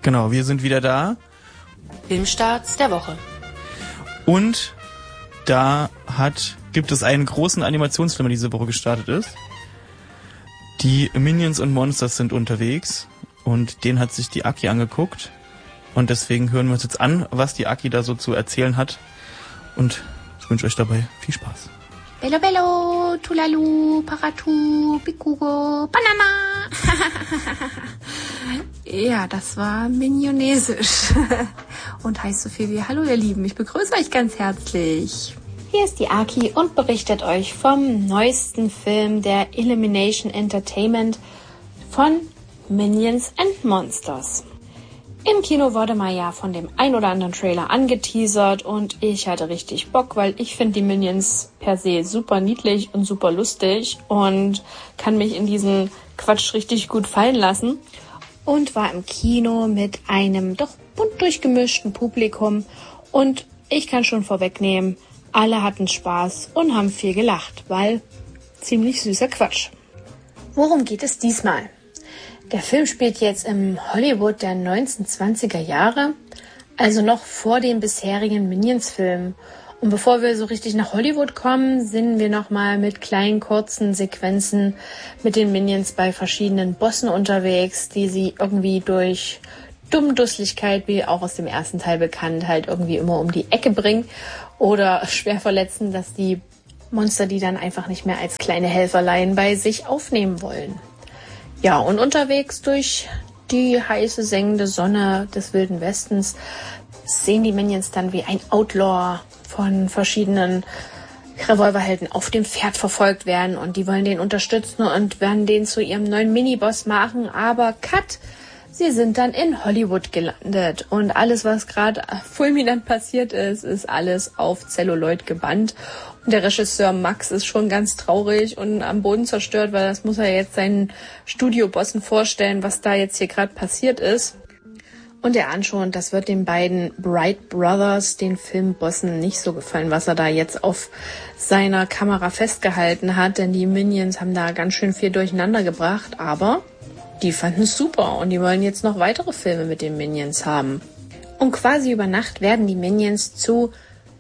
Genau, wir sind wieder da. Filmstarts der Woche. Und da gibt es einen großen Animationsfilm, der diese Woche gestartet ist. Die Minions und Monsters sind unterwegs und den hat sich die Aki angeguckt. Und deswegen hören wir uns jetzt an, was die Aki da so zu erzählen hat. Und ich wünsche euch dabei viel Spaß. Bello bello, tulalu, paratu, bikugo, banana. Ja, das war Minionesisch. Und heißt so viel wie Hallo ihr Lieben, ich begrüße euch ganz herzlich. Hier ist die Aki und berichtet euch vom neuesten Film der Illumination Entertainment von Minions and Monsters. Im Kino wurde mal ja von dem ein oder anderen Trailer angeteasert und ich hatte richtig Bock, weil ich finde die Minions per se super niedlich und super lustig und kann mich in diesen Quatsch richtig gut fallen lassen. Und war im Kino mit einem doch bunt durchgemischten Publikum und ich kann schon vorwegnehmen, alle hatten Spaß und haben viel gelacht, weil ziemlich süßer Quatsch. Worum geht es diesmal? Der Film spielt jetzt im Hollywood der 1920er Jahre, also noch vor den bisherigen Minions-Filmen. Und bevor wir so richtig nach Hollywood kommen, sind wir nochmal mit kleinen, kurzen Sequenzen mit den Minions bei verschiedenen Bossen unterwegs, die sie irgendwie durch Dummdusseligkeit, wie auch aus dem ersten Teil bekannt, halt irgendwie immer um die Ecke bringen oder schwer verletzen, dass die Monster die dann einfach nicht mehr als kleine Helferlein bei sich aufnehmen wollen. Ja, und unterwegs durch die heiße, sengende Sonne des Wilden Westens sehen die Minions dann, wie ein Outlaw von verschiedenen Revolverhelden auf dem Pferd verfolgt werden und die wollen den unterstützen und werden den zu ihrem neuen Miniboss machen, aber cut! Sie sind dann in Hollywood gelandet und alles, was gerade fulminant passiert ist, ist alles auf Celluloid gebannt. Und der Regisseur Max ist schon ganz traurig und am Boden zerstört, weil das muss er jetzt seinen Studiobossen vorstellen, was da jetzt hier gerade passiert ist. Und er ahnt schon, das wird den beiden Bright Brothers, den Filmbossen, nicht so gefallen, was er da jetzt auf seiner Kamera festgehalten hat, denn die Minions haben da ganz schön viel durcheinander gebracht, aber die fanden es super und die wollen jetzt noch weitere Filme mit den Minions haben. Und quasi über Nacht werden die Minions zu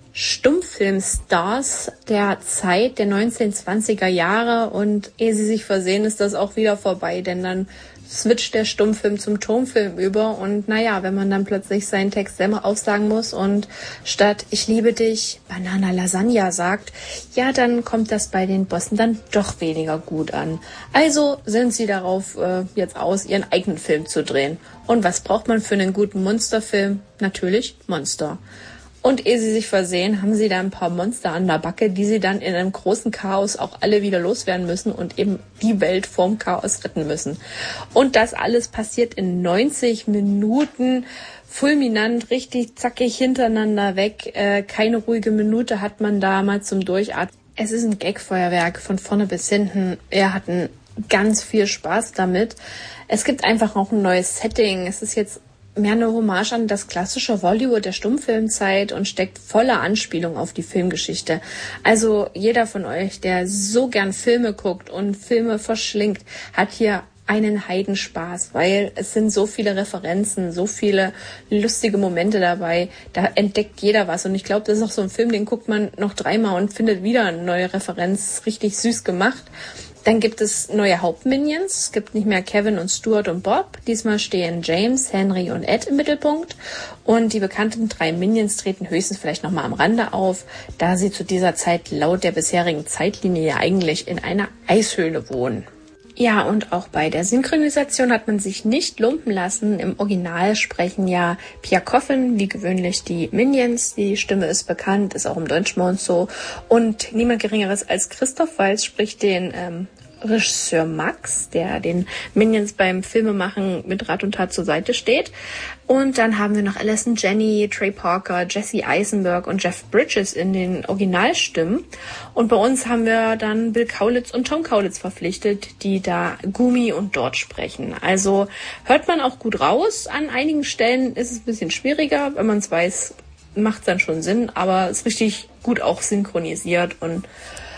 Stummfilmstars der Zeit der 1920er Jahre und ehe sie sich versehen, ist das auch wieder vorbei, denn dann switcht der Stummfilm zum Tonfilm über und naja, wenn man dann plötzlich seinen Text selber aufsagen muss und statt ich liebe dich Banana Lasagna sagt, ja, dann kommt das bei den Bossen dann doch weniger gut an. Also sind sie darauf jetzt aus, ihren eigenen Film zu drehen. Und was braucht man für einen guten Monsterfilm? Natürlich Monster. Und ehe sie sich versehen, haben sie da ein paar Monster an der Backe, die sie dann in einem großen Chaos auch alle wieder loswerden müssen und eben die Welt vorm Chaos retten müssen. Und das alles passiert in 90 Minuten, fulminant, richtig zackig hintereinander weg. Keine ruhige Minute hat man da mal zum Durchatmen. Es ist ein Gagfeuerwerk von vorne bis hinten. Wir hatten ganz viel Spaß damit. Es gibt einfach auch ein neues Setting. Es ist jetzt mehr eine Hommage an das klassische Hollywood der Stummfilmzeit und steckt voller Anspielung auf die Filmgeschichte. Also jeder von euch, der so gern Filme guckt und Filme verschlingt, hat hier einen Heidenspaß, weil es sind so viele Referenzen, so viele lustige Momente dabei, da entdeckt jeder was und ich glaube, das ist auch so ein Film, den guckt man noch 3-mal und findet wieder eine neue Referenz, richtig süß gemacht. Dann gibt es neue Hauptminions. Es gibt nicht mehr Kevin und Stuart und Bob. Diesmal stehen James, Henry und Ed im Mittelpunkt. Und die bekannten 3 Minions treten höchstens vielleicht nochmal am Rande auf, da sie zu dieser Zeit laut der bisherigen Zeitlinie ja eigentlich in einer Eishöhle wohnen. Ja, und auch bei der Synchronisation hat man sich nicht lumpen lassen. Im Original sprechen ja Pierre Coffin, wie gewöhnlich, die Minions. Die Stimme ist bekannt, ist auch im Deutschen und so. Und niemand Geringeres als Christoph Waltz spricht den Regisseur Max, der den Minions beim Filmemachen mit Rat und Tat zur Seite steht. Und dann haben wir noch Alison Janney, Trey Parker, Jesse Eisenberg und Jeff Bridges in den Originalstimmen. Und bei uns haben wir dann Bill Kaulitz und Tom Kaulitz verpflichtet, die da Gumi und Dort sprechen. Also hört man auch gut raus. An einigen Stellen ist es ein bisschen schwieriger. Wenn man es weiß, macht es dann schon Sinn. Aber es ist richtig gut auch synchronisiert und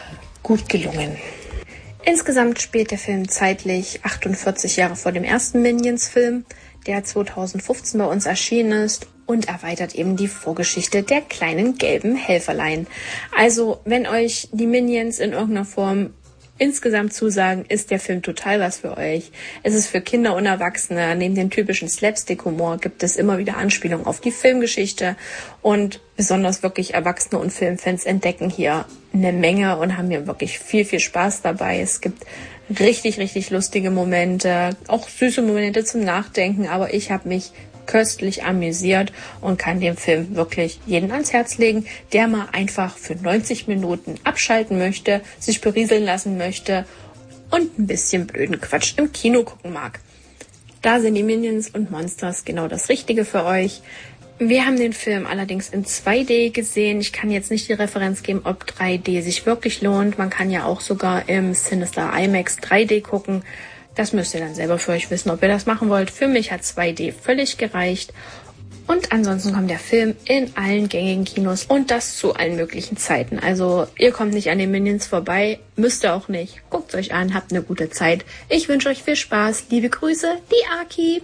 gut gelungen. Insgesamt spielt der Film zeitlich 48 Jahre vor dem ersten Minions-Film. der 2015 bei uns erschienen ist und erweitert eben die Vorgeschichte der kleinen gelben Helferlein. Also, wenn euch die Minions in irgendeiner Form insgesamt zusagen, ist der Film total was für euch. Es ist für Kinder und Erwachsene. Neben dem typischen Slapstick-Humor gibt es immer wieder Anspielungen auf die Filmgeschichte und besonders wirklich Erwachsene und Filmfans entdecken hier eine Menge und haben hier wirklich viel, viel Spaß dabei. Es gibt richtig, richtig lustige Momente, auch süße Momente zum Nachdenken, aber ich habe mich köstlich amüsiert und kann dem Film wirklich jeden ans Herz legen, der mal einfach für 90 Minuten abschalten möchte, sich berieseln lassen möchte und ein bisschen blöden Quatsch im Kino gucken mag. Da sind die Minions und Monsters genau das Richtige für euch. Wir haben den Film allerdings in 2D gesehen. Ich kann jetzt nicht die Referenz geben, ob 3D sich wirklich lohnt. Man kann ja auch sogar im Sinister IMAX 3D gucken. Das müsst ihr dann selber für euch wissen, ob ihr das machen wollt. Für mich hat 2D völlig gereicht. Und ansonsten kommt der Film in allen gängigen Kinos und das zu allen möglichen Zeiten. Also ihr kommt nicht an den Minions vorbei, müsst ihr auch nicht. Guckt euch an, habt eine gute Zeit. Ich wünsche euch viel Spaß. Liebe Grüße, die Aki.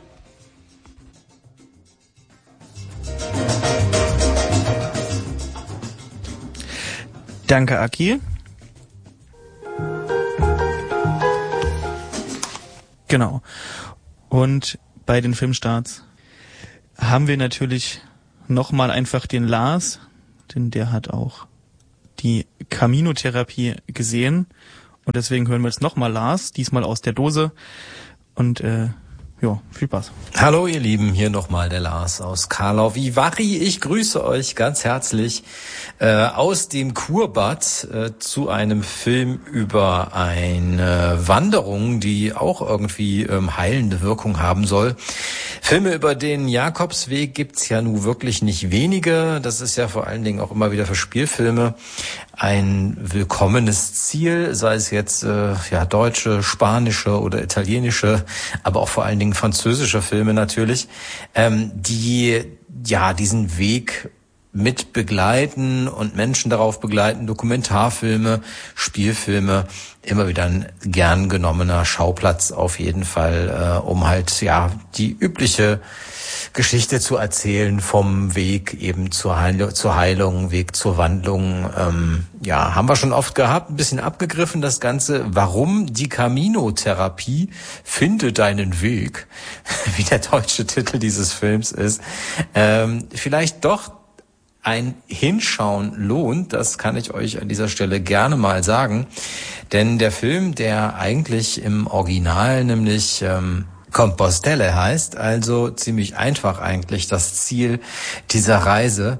Danke, Aki. Genau. Und bei den Filmstarts haben wir natürlich nochmal einfach den Lars, denn der hat auch die Camino-Therapie gesehen. Und deswegen hören wir jetzt nochmal Lars, diesmal aus der Dose. Und ja, viel Spaß. Hallo ihr Lieben, hier nochmal der Lars aus Karlau Vivari. Ich grüße euch ganz herzlich aus dem Kurbad zu einem Film über eine Wanderung, die auch irgendwie heilende Wirkung haben soll. Filme über den Jakobsweg gibt's ja nun wirklich nicht wenige. Das ist ja vor allen Dingen auch immer wieder für Spielfilme ein willkommenes Ziel, sei es jetzt deutsche, spanische oder italienische, aber auch vor allen Dingen französische Filme natürlich, die diesen Weg mit begleiten und Menschen darauf begleiten, Dokumentarfilme, Spielfilme, immer wieder ein gern genommener Schauplatz auf jeden Fall, um halt die übliche Geschichte zu erzählen vom Weg eben zur Heilung, Weg zur Wandlung. Haben wir schon oft gehabt, ein bisschen abgegriffen das Ganze. Warum die Camino-Therapie? Finde deinen Weg, wie der deutsche Titel dieses Films ist. Vielleicht doch ein Hinschauen lohnt, das kann ich euch an dieser Stelle gerne mal sagen. Denn der Film, der eigentlich im Original nämlich Compostelle heißt, also ziemlich einfach eigentlich das Ziel dieser Reise.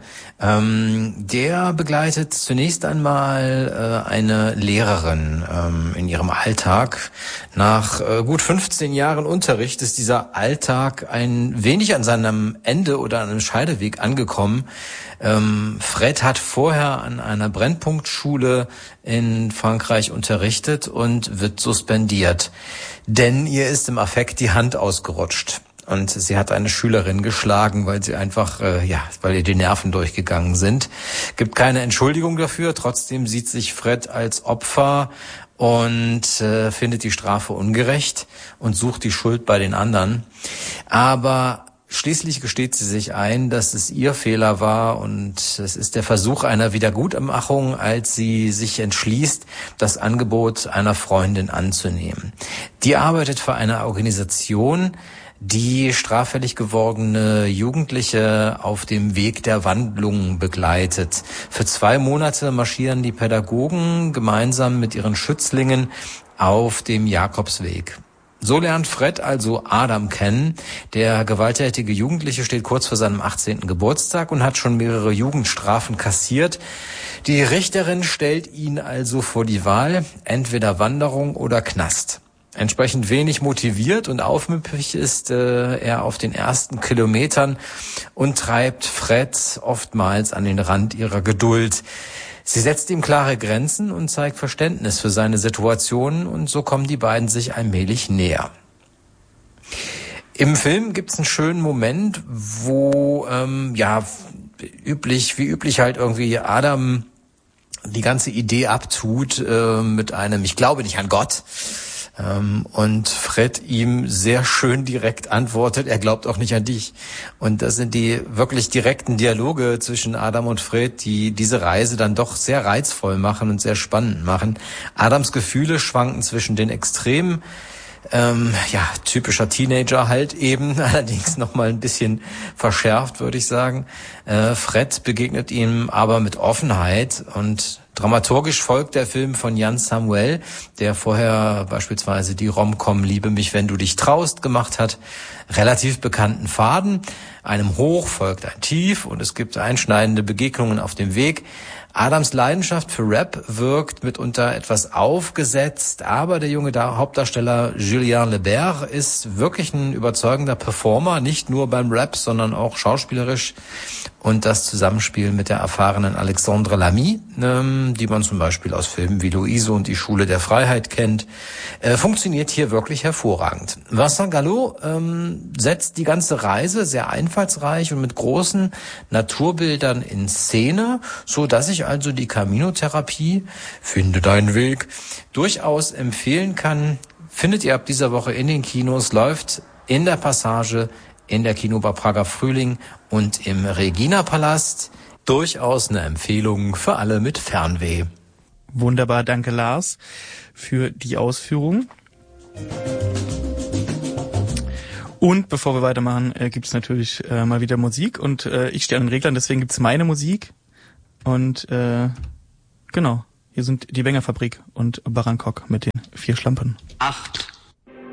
Der begleitet zunächst einmal eine Lehrerin in ihrem Alltag. Nach gut 15 Jahren Unterricht ist dieser Alltag ein wenig an seinem Ende oder an einem Scheideweg angekommen. Fred hat vorher an einer Brennpunktschule in Frankreich unterrichtet und wird suspendiert. Denn ihr ist im Affekt die Hand ausgerutscht. Und sie hat eine Schülerin geschlagen, weil sie einfach, weil ihr die Nerven durchgegangen sind. Gibt keine Entschuldigung dafür. Trotzdem sieht sich Fred als Opfer und findet die Strafe ungerecht und sucht die Schuld bei den anderen. Aber schließlich gesteht sie sich ein, dass es ihr Fehler war und es ist der Versuch einer Wiedergutmachung, als sie sich entschließt, das Angebot einer Freundin anzunehmen. Die arbeitet für eine Organisation, die straffällig gewordene Jugendliche auf dem Weg der Wandlung begleitet. Für 2 Monate marschieren die Pädagogen gemeinsam mit ihren Schützlingen auf dem Jakobsweg. So lernt Fred also Adam kennen. Der gewalttätige Jugendliche steht kurz vor seinem 18. Geburtstag und hat schon mehrere Jugendstrafen kassiert. Die Richterin stellt ihn also vor die Wahl, entweder Wanderung oder Knast. Entsprechend wenig motiviert und aufmüpfig ist er auf den ersten Kilometern und treibt Fred oftmals an den Rand ihrer Geduld. Sie setzt ihm klare Grenzen und zeigt Verständnis für seine Situation und so kommen die beiden sich allmählich näher. Im Film gibt's einen schönen Moment, wo wie üblich halt irgendwie Adam die ganze Idee abtut mit einem "Ich glaube nicht an Gott", Und Fred ihm sehr schön direkt antwortet, er glaubt auch nicht an dich. Und das sind die wirklich direkten Dialoge zwischen Adam und Fred, die diese Reise dann doch sehr reizvoll machen und sehr spannend machen. Adams Gefühle schwanken zwischen den Extremen, typischer Teenager halt eben, allerdings nochmal ein bisschen verschärft, würde ich sagen. Fred begegnet ihm aber mit Offenheit und dramaturgisch folgt der Film von Jan Samuel, der vorher beispielsweise die Rom-Com Liebe mich, wenn du dich traust gemacht hat, relativ bekannten Faden. Einem Hoch folgt ein Tief und es gibt einschneidende Begegnungen auf dem Weg. Adams Leidenschaft für Rap wirkt mitunter etwas aufgesetzt, aber der junge Hauptdarsteller Julien Lebert ist wirklich ein überzeugender Performer, nicht nur beim Rap, sondern auch schauspielerisch. Und das Zusammenspiel mit der erfahrenen Alexandre Lamy, die man zum Beispiel aus Filmen wie Luise und die Schule der Freiheit kennt, funktioniert hier wirklich hervorragend. Vincent Gallo setzt die ganze Reise sehr einfallsreich und mit großen Naturbildern in Szene, so dass ich also die Camino-Therapie, finde deinen Weg, durchaus empfehlen kann. Findet ihr ab dieser Woche in den Kinos, läuft in der Passage, in der Kinobar Prager Frühling und im Regina-Palast. Durchaus eine Empfehlung für alle mit Fernweh. Wunderbar, danke Lars für die Ausführung. Und bevor wir weitermachen, gibt's natürlich mal wieder Musik und ich stehe an den Reglern, deswegen gibt's meine Musik. Und genau, hier sind die Wenger Fabrik und Barankok mit den 4 Schlampen. 8